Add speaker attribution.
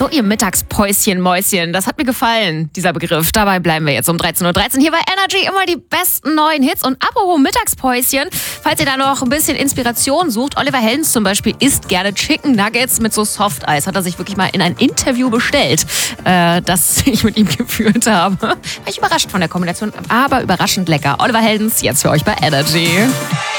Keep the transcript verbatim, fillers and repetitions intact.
Speaker 1: So, ihr Mittagspäuschen, Mäuschen, das hat mir gefallen, dieser Begriff. Dabei bleiben wir jetzt um dreizehn Uhr dreizehn hier bei Energy, immer die besten neuen Hits. Und apropos Mittagspäuschen, falls ihr da noch ein bisschen Inspiration sucht, Oliver Heldens zum Beispiel isst gerne Chicken Nuggets mit so Softeis. Hat er sich wirklich mal in ein Interview bestellt, äh, das ich mit ihm geführt habe. War ich überrascht von der Kombination, aber überraschend lecker. Oliver Heldens jetzt für euch bei Energy.